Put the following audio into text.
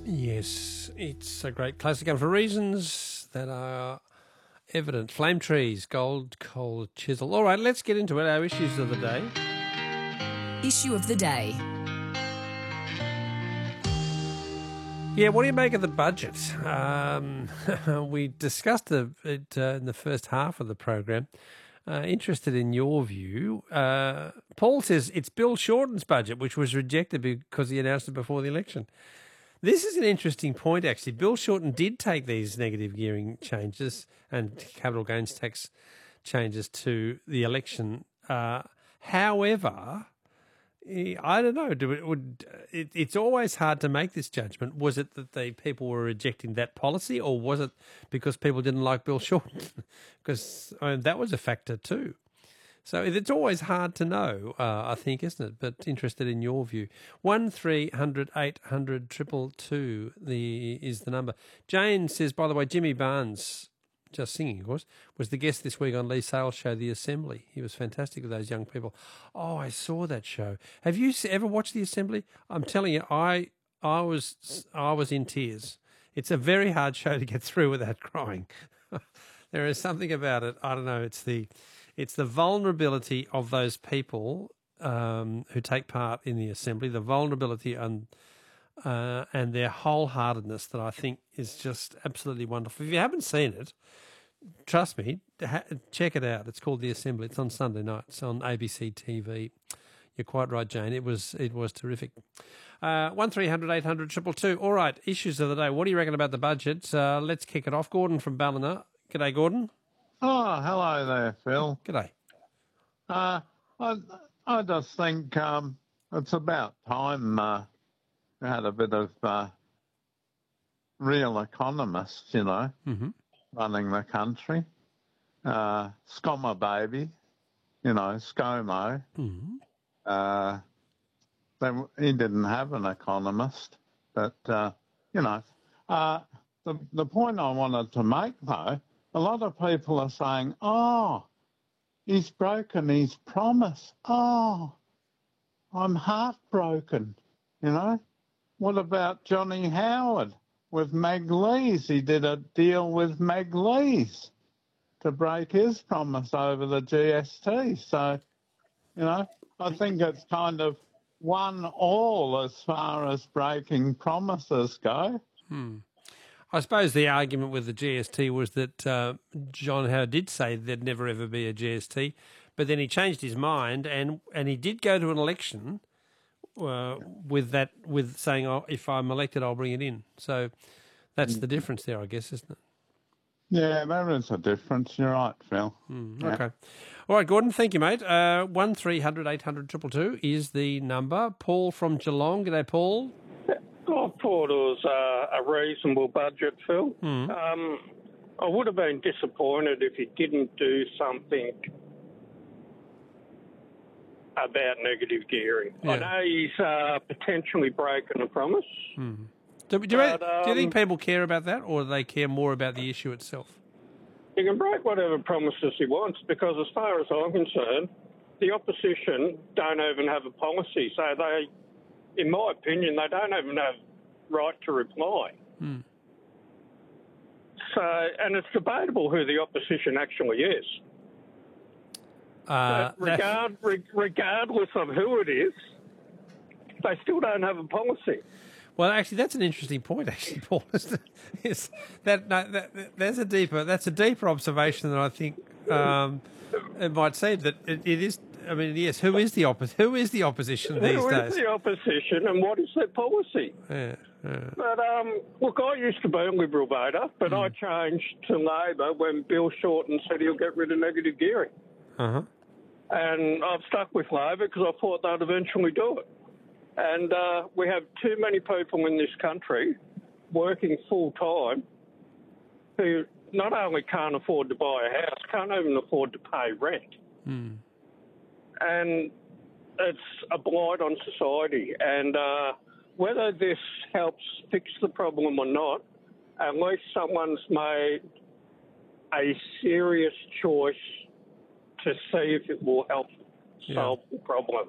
Yes, it's a great classic, and for reasons that are evident. Flame trees, gold, coal, chisel. All right, let's get into it. Our issues of the day. Issue of the day. Yeah, what do you make of the budget? We discussed it in the first half of the program. Interested in your view. Paul says it's Bill Shorten's budget, which was rejected because he announced it before the election. This is an interesting point, actually. Bill Shorten did take these negative gearing changes and capital gains tax changes to the election. However, I don't know. It's always hard to make this judgment. Was it that the people were rejecting that policy, or was it because people didn't like Bill Shorten? Because that was a factor too. So it's always hard to know, I think, isn't it? But interested in your view. 1300 800 222 is the number. Jane says, by the way, Jimmy Barnes, just singing, of course, was the guest this week on Lee Sales' show, The Assembly. He was fantastic with those young people. Oh, I saw that show. Have you ever watched The Assembly? I'm telling you, I was in tears. It's a very hard show to get through without crying. There is something about it. I don't know. It's the vulnerability of those people who take part in the Assembly, the vulnerability and their wholeheartedness that I think is just absolutely wonderful. If you haven't seen it, trust me, check it out. It's called The Assembly. It's on Sunday nights on ABC TV. You're quite right, Jane. It was terrific. 1300 800 222. All right, issues of the day. What do you reckon about the budget? Let's kick it off. Gordon from Ballina. G'day, Gordon. Oh, hello there, Phil. G'day. I just think it's about time we had a bit of real economists, running the country. Scommer baby, ScoMo. He didn't have an economist, but, the point I wanted to make, though, a lot of people are saying, he's broken his promise. Oh, I'm heartbroken, What about Johnny Howard with Meg Lees? He did a deal with Meg Lees to break his promise over the GST. So, I think it's kind of 1-1 as far as breaking promises go. I suppose the argument with the GST was that John Howard did say there'd never ever be a GST, but then he changed his mind and he did go to an election with saying, if I'm elected, I'll bring it in. So that's the difference there, I guess, isn't it? Yeah, there is a difference. You're right, Phil. Yeah. Okay. All right, Gordon, thank you, mate. 1300 800 222 is the number. Paul from Geelong. G'day, Paul. I thought it was a reasonable budget, Phil. I would have been disappointed if he didn't do something about negative gearing. Yeah. I know he's potentially broken a promise. Do you think people care about that, or do they care more about the issue itself? He can break whatever promises he wants, because as far as I'm concerned, the opposition don't even have a policy. So they, in my opinion, they don't even have right to reply. So, and it's debatable who the opposition actually is. Regardless of who it is, they still don't have a policy. Well, actually, that's an interesting point. Actually, Paul, that's a deeper observation than I think it might seem. That it is. I mean, yes. Who is the opposition these days? Who is the opposition, and what is their policy? Yeah. But look, I used to be a Liberal voter, but I changed to Labor when Bill Shorten said he'll get rid of negative gearing. And I've stuck with Labor because I thought they'd eventually do it. And we have too many people in this country working full-time who not only can't afford to buy a house, can't even afford to pay rent. And it's a blight on society. And whether this helps fix the problem or not, at least someone's made a serious choice to see if it will help solve the problem.